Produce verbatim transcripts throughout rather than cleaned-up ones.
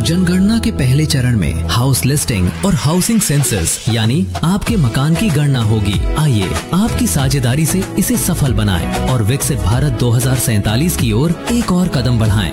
जनगणना के पहले चरण में हाउस लिस्टिंग और हाउसिंग सेंसस यानी आपके मकान की गणना होगी। आइए आपकी साझेदारी से इसे सफल बनाएं और विकसित भारत दो हज़ार सैंतालीस की ओर एक और कदम बढ़ाएं।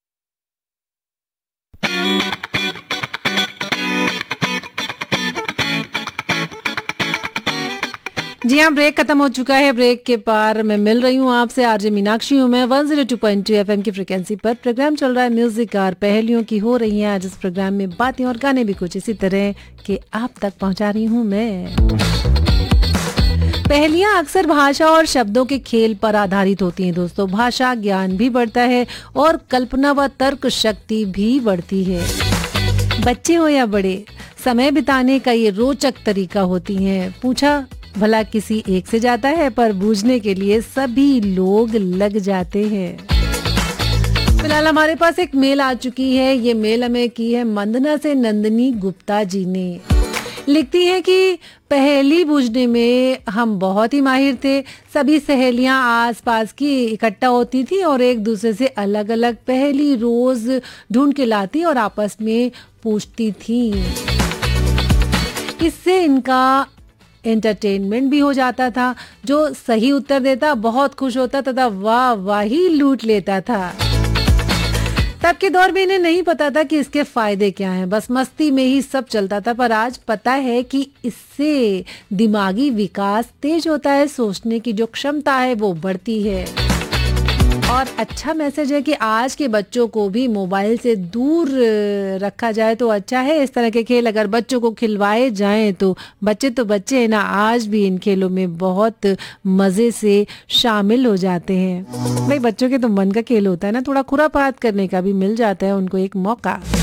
जी हाँ, ब्रेक खत्म हो चुका है। ब्रेक के पार मैं मिल रही हूँ आपसे, आरजे मीनाक्षी हूँ मैं एक सौ दो पॉइंट दो एफएम की फ्रिक्वेंसी पर। प्रोग्राम चल रहा है म्यूजिक और पहेलियों की हो रही है आज इस प्रोग्राम में बातें और गाने भी कुछ इसी तरह के आप तक पहुँचा रही हूँ मैं। पहेलियां अक्सर भाषा और शब्दों के खेल पर आधारित होती हैं दोस्तों। भाषा ज्ञान भी बढ़ता है और कल्पना व तर्क शक्ति भी बढ़ती है। बच्चे हो या बड़े, समय बिताने का ये रोचक तरीका होती है। पूछा भला किसी एक से जाता है, पर बूझने के लिए सभी लोग लग जाते हैं। फिलहाल हमारे पास एक मेल आ चुकी है। ये मेल हमें की है मंदना से नंदिनी गुप्ता जी ने। लिखती है कि पहेली बूझने में हम बहुत ही माहिर थे। सभी सहेलियां आसपास की इकट्ठा होती थी और एक दूसरे से अलग अलग पहेली रोज ढूंढ के लाती और आपस में पूछती थी। इससे इनका एंटरटेनमेंट भी हो जाता था। जो सही उत्तर देता बहुत खुश होता तथा वाह वाह ही लूट लेता था। तब के दौर में इन्हें नहीं पता था कि इसके फायदे क्या हैं, बस मस्ती में ही सब चलता था। पर आज पता है कि इससे दिमागी विकास तेज होता है, सोचने की जो क्षमता है वो बढ़ती है। और अच्छा मैसेज है कि आज के बच्चों को भी मोबाइल से दूर रखा जाए तो अच्छा है। इस तरह के खेल अगर बच्चों को खिलवाए जाएं तो बच्चे तो बच्चे हैं ना, आज भी इन खेलों में बहुत मज़े से शामिल हो जाते हैं। भाई बच्चों के तो मन का खेल होता है ना, थोड़ा खुरापात करने का भी मिल जाता है उनको एक मौका।